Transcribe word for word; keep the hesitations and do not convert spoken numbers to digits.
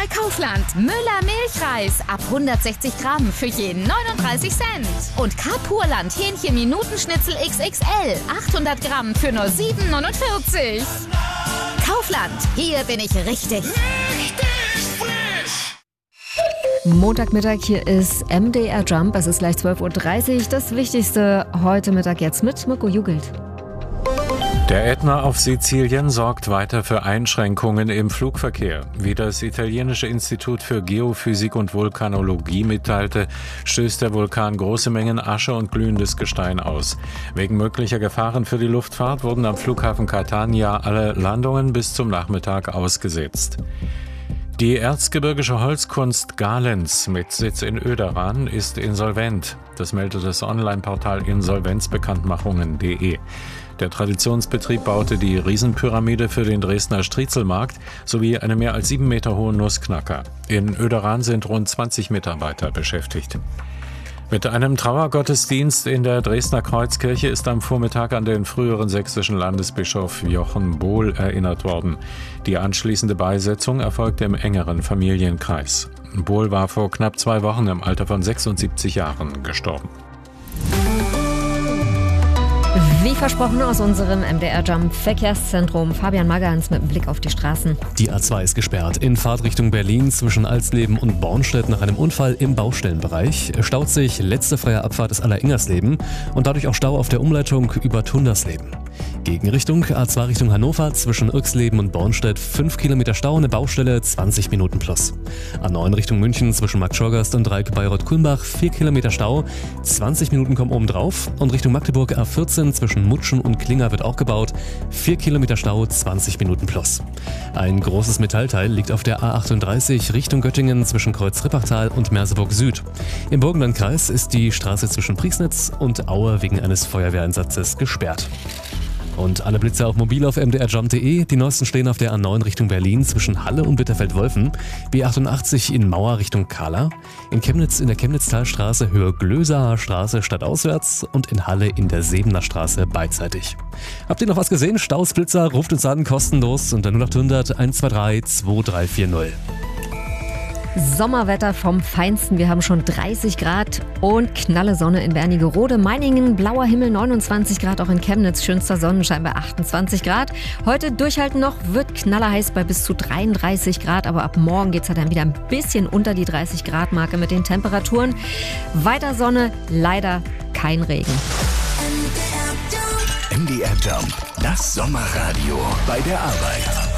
bei Kaufland. Müller Milchreis ab hundertsechzig Gramm für jeden neununddreißig Cent. Und Carpurland Hähnchen-Minutenschnitzel X X L achthundert Gramm für nur sieben neunundvierzig. Kaufland, hier bin ich richtig. Montagmittag, hier ist M D R Jump. Es ist gleich zwölf Uhr dreißig. Das Wichtigste heute Mittag jetzt mit Mirko Jugelt. Der Ätna auf Sizilien sorgt weiter für Einschränkungen im Flugverkehr. Wie das italienische Institut für Geophysik und Vulkanologie mitteilte, stößt der Vulkan große Mengen Asche und glühendes Gestein aus. Wegen möglicher Gefahren für die Luftfahrt wurden am Flughafen Catania alle Landungen bis zum Nachmittag ausgesetzt. Die erzgebirgische Holzkunst Galens mit Sitz in Öderan ist insolvent. Das meldet das Online-Portal insolvenzbekanntmachungen punkt de. Der Traditionsbetrieb baute die Riesenpyramide für den Dresdner Striezelmarkt sowie eine mehr als sieben Meter hohe Nussknacker. In Öderan sind rund zwanzig Mitarbeiter beschäftigt. Mit einem Trauergottesdienst in der Dresdner Kreuzkirche ist am Vormittag an den früheren sächsischen Landesbischof Jochen Bohl erinnert worden. Die anschließende Beisetzung erfolgte im engeren Familienkreis. Bohl war vor knapp zwei Wochen im Alter von sechsundsiebzig Jahren gestorben. Wie versprochen aus unserem M D R Jump Verkehrszentrum. Fabian Magans mit einem Blick auf die Straßen. Die A zwei ist gesperrt. In Fahrtrichtung Berlin zwischen Alsleben und Bornstedt nach einem Unfall im Baustellenbereich. Staut sich letzte freie Abfahrt des Alleringhersleben und dadurch auch Stau auf der Umleitung über Tundersleben. Gegenrichtung A zwei Richtung Hannover zwischen Irxleben und Bornstedt fünf Kilometer Stau, eine Baustelle zwanzig Minuten plus. A neun Richtung München zwischen Marktschorgast und Dreieck Bayreuth-Kulmbach vier Kilometer Stau, zwanzig Minuten kommen oben drauf. Und Richtung Magdeburg A vierzehn zwischen Mutschen und Klinger wird auch gebaut, vier Kilometer Stau, zwanzig Minuten plus. Ein großes Metallteil liegt auf der A achtunddreißig Richtung Göttingen zwischen Kreuz-Rippachtal und Merseburg Süd. Im Burgenlandkreis ist die Straße zwischen Prignitz und Aue wegen eines Feuerwehreinsatzes gesperrt. Und alle Blitze auch mobil auf m d r jump punkt de. Die neuesten stehen auf der A neun Richtung Berlin zwischen Halle und Bitterfeld-Wolfen, B achtundachtzig in Mauer Richtung Kahla, in Chemnitz in der Chemnitztalstraße Höhe Glösaer Straße stadtauswärts und in Halle in der Sebener Straße beidseitig. Habt ihr noch was gesehen? Staus, Blitzer, ruft uns an, kostenlos unter null acht hundert eins zwei drei zwei drei vier null. Sommerwetter vom Feinsten. Wir haben schon dreißig Grad und knalle Sonne in Wernigerode. Meiningen, blauer Himmel, neunundzwanzig Grad. Auch in Chemnitz, schönster Sonnenschein bei achtundzwanzig Grad. Heute durchhalten noch, wird knallerheiß bei bis zu dreiunddreißig Grad. Aber ab morgen geht es dann wieder ein bisschen unter die dreißig Grad Marke mit den Temperaturen. Weiter Sonne, leider kein Regen. M D R Jump, das Sommerradio bei der Arbeit.